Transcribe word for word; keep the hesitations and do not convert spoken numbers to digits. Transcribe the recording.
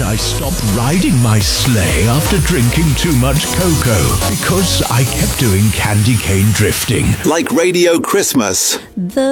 I stopped riding my sleigh after drinking too much cocoa because I kept doing candy cane drifting. Like Radio Christmas. The